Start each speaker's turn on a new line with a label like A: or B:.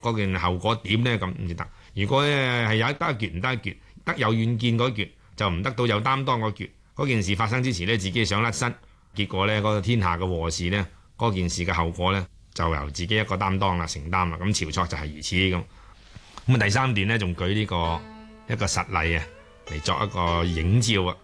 A: 嗰件後果點呢？咁唔至得。如果係有得一橛唔得一橛，得有遠見嗰橛就唔得到有擔當嗰橛。嗰件事發生之前呢，自己想甩身，結果呢，嗰個天下嘅禍事呢，嗰件事嘅後果呢，就由自己一個擔當啦，承擔啦。咁晁錯就係如此咁。咁第三段呢，仲舉呢個一個實例啊，嚟作一個映照啊。